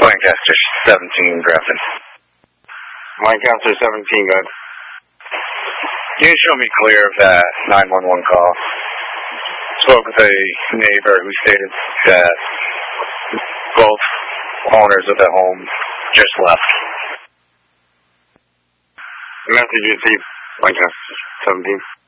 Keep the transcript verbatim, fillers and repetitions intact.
Lancaster seventeen, Grafton. Lancaster seventeen, go ahead. Can you show me clear of that nine one one call? Spoke with a neighbor who stated that both owners of the home just left. The message you received, Lancaster seventeen.